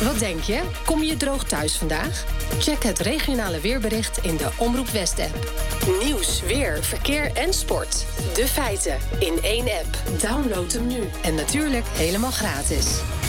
Wat denk je? Kom je droog thuis vandaag? Check het regionale weerbericht in de Omroep West-app. Nieuws, weer, verkeer en sport. De feiten in één app. Download hem nu. En natuurlijk helemaal gratis.